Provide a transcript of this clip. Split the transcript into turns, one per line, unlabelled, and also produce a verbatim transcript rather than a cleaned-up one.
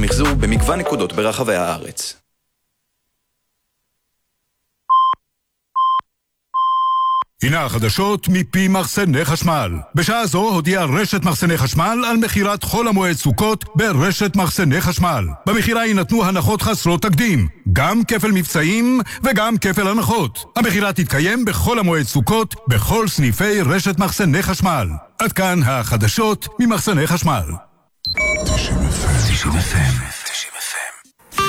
מחזור במגוון נקודות ברחבי הארץ.
הנה החדשות מפי מחסני חשמל. בשעה זו הודיעה רשת מחסני חשמל על מחירת חול המועד סוכות ברשת מחסני חשמל. במחירה יינתנו הנחות חסרות תקדים, גם כפל מבצעים וגם כפל הנחות. המחירה תתקיים בכל המועד סוכות בכל סניפי רשת מחסני חשמל. עד כאן החדשות ממחסני חשמל. תשעים אף אם